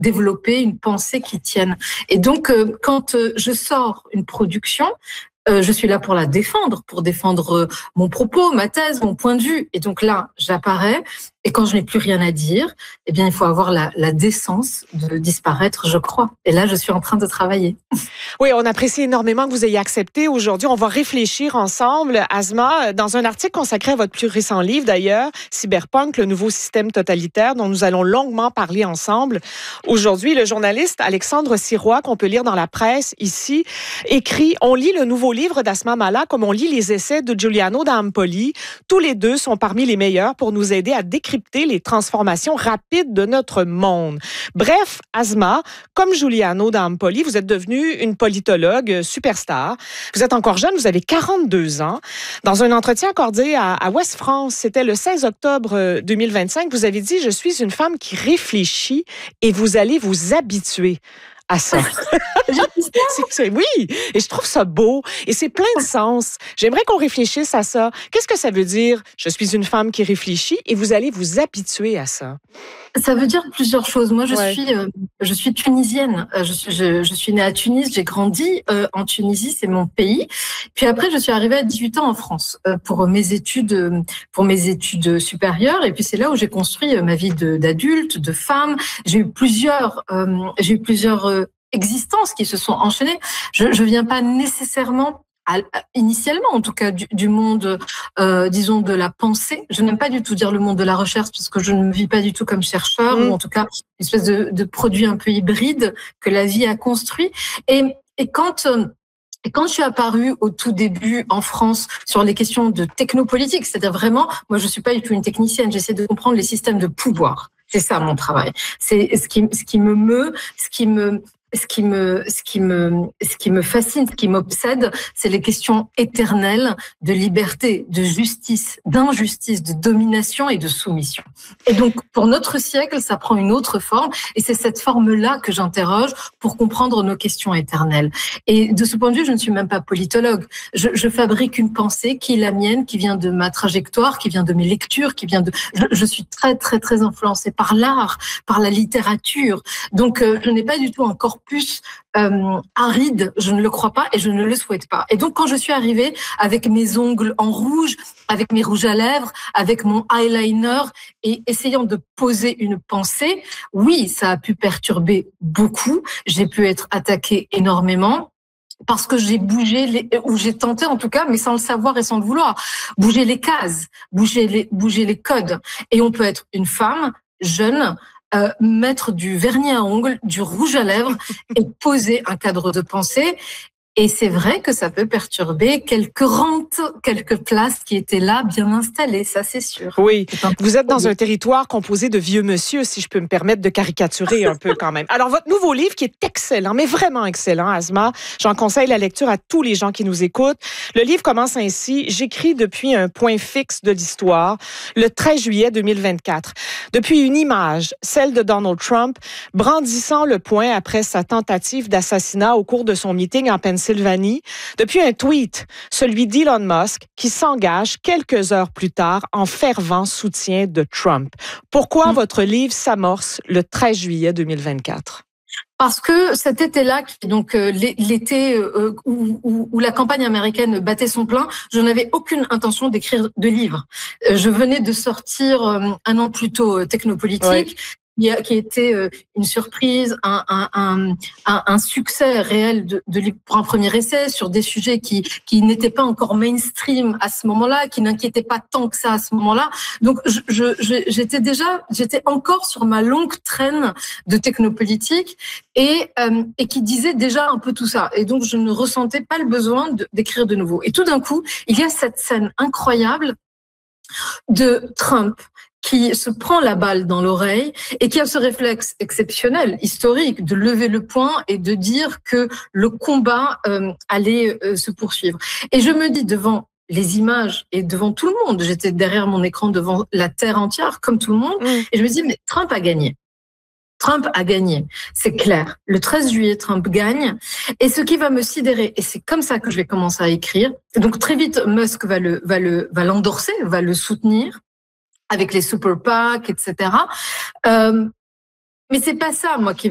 développer une pensée qui tienne. Et donc, quand je sors une production, je suis là pour la défendre, pour défendre mon propos, ma thèse, mon point de vue. Et donc là, j'apparais. Et quand je n'ai plus rien à dire, eh bien, il faut avoir la décence de disparaître, je crois. Et là, je suis en train de travailler. Oui, on apprécie énormément que vous ayez accepté aujourd'hui. On va réfléchir ensemble, Asma, dans un article consacré à votre plus récent livre, d'ailleurs, Cyberpunk, le nouveau système totalitaire, dont nous allons longuement parler ensemble. Aujourd'hui, le journaliste Alexandre Sirois, qu'on peut lire dans la presse ici, écrit « On lit le nouveau livre d'Asma Mala comme on lit les essais de Giuliano d'Ampoli. Tous les deux sont parmi les meilleurs pour nous aider à décrypter les transformations rapides de notre monde. » Bref, Asma, comme Giuliano d'Ampoli, vous êtes devenue une politologue superstar. Vous êtes encore jeune, vous avez 42 ans. Dans un entretien accordé à Ouest France, c'était le 16 octobre 2025, vous avez dit « Je suis une femme qui réfléchit et vous allez vous habituer à ça. » Oui, et je trouve ça beau et c'est plein de sens. J'aimerais qu'on réfléchisse à ça. Qu'est-ce que ça veut dire? Je suis une femme qui réfléchit et vous allez vous habituer à ça. Ça veut dire plusieurs choses. Moi, je suis tunisienne. Je suis née à Tunis. J'ai grandi en Tunisie, c'est mon pays. Puis après, je suis arrivée à 18 ans en France pour mes études supérieures. Et puis c'est là où j'ai construit ma vie d'adulte, de femme. J'ai eu plusieurs existences qui se sont enchaînées. Je viens pas nécessairement initialement, en tout cas, du monde, disons, de la pensée. Je n'aime pas du tout dire le monde de la recherche parce que je ne me vis pas du tout comme chercheur, ou en tout cas, une espèce de produit un peu hybride que la vie a construit. Et quand je suis apparue au tout début en France sur les questions de technopolitique, c'est-à-dire vraiment, moi, je suis pas du tout une technicienne, j'essaie de comprendre les systèmes de pouvoir. C'est ça mon travail. C'est ce qui me meut, ce qui me fascine, ce qui m'obsède, c'est les questions éternelles de liberté, de justice, d'injustice, de domination et de soumission. Et donc, pour notre siècle, ça prend une autre forme, et c'est cette forme-là que j'interroge pour comprendre nos questions éternelles. Et de ce point de vue, je ne suis même pas politologue. Je fabrique une pensée qui est la mienne, qui vient de ma trajectoire, qui vient de mes lectures, qui vient de... Je suis très, très, très influencée par l'art, par la littérature. Donc, je n'ai pas du tout un corpus aride, je ne le crois pas et je ne le souhaite pas. Et donc, quand je suis arrivée avec mes ongles en rouge, avec mes rouges à lèvres, avec mon eyeliner et essayant de poser une pensée, oui, ça a pu perturber beaucoup. J'ai pu être attaquée énormément. Parce que j'ai bougé ou j'ai tenté en tout cas, mais sans le savoir et sans le vouloir, bouger les cases, bouger les codes. Et on peut être une femme jeune, mettre du vernis à ongles, du rouge à lèvres et poser un cadre de pensée. Et c'est vrai que ça peut perturber quelques rentes, quelques places qui étaient là, bien installées, ça c'est sûr. Oui, vous êtes dans un territoire composé de vieux monsieur, si je peux me permettre de caricaturer un peu quand même. Alors, votre nouveau livre qui est excellent, mais vraiment excellent, Asma, j'en conseille la lecture à tous les gens qui nous écoutent. Le livre commence ainsi: « J'écris depuis un point fixe de l'histoire, le 13 juillet 2024. Depuis une image, celle de Donald Trump, brandissant le poing après sa tentative d'assassinat au cours de son meeting en Pennsylvanie, depuis un tweet, celui d'Elon Musk, qui s'engage quelques heures plus tard en fervent soutien de Trump. » Pourquoi votre livre s'amorce le 13 juillet 2024? Parce que cet été-là, donc l'été où la campagne américaine battait son plein, je n'avais aucune intention d'écrire de livre. Je venais de sortir un an plus tôt Technopolitique. Oui. Qui était une surprise, un succès réel pour un premier essai sur des sujets qui n'étaient pas encore mainstream à ce moment-là, qui n'inquiétaient pas tant que ça à ce moment-là. Donc j'étais encore sur ma longue traîne de technopolitique et qui disait déjà un peu tout ça. Et donc je ne ressentais pas le besoin d'écrire de nouveau. Et tout d'un coup, il y a cette scène incroyable de Trump qui se prend la balle dans l'oreille et qui a ce réflexe exceptionnel, historique, de lever le poing et de dire que le combat allait se poursuivre. Et je me dis, devant les images et devant tout le monde, j'étais derrière mon écran devant la terre entière, comme tout le monde, et je me dis, mais Trump a gagné. Trump a gagné, c'est clair. Le 13 juillet, Trump gagne. Et ce qui va me sidérer, et c'est comme ça que je vais commencer à écrire, donc très vite, Musk va l'endorser, va le soutenir, avec les super PAC, etc. Mais c'est pas ça, moi, qui